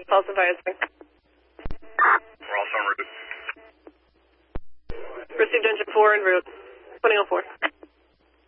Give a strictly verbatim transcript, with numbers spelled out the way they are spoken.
Pulse and fire spring. We're also en route. Received engine four en route. twenty oh four.